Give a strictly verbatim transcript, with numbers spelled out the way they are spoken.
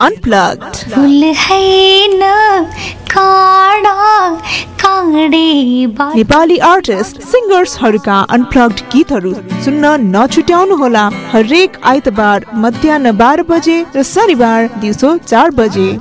Unplugged. फुल हैन काँडा काँडे नेपाली आर्टिस्ट सिंगर्सहरूका अनप्लग्ड गीतहरू सुन्न नछुट्याउनुहोला। हरेक आइतबार मध्याह्न बाह्र बजे र शनिबार दिउँसो चार बजे।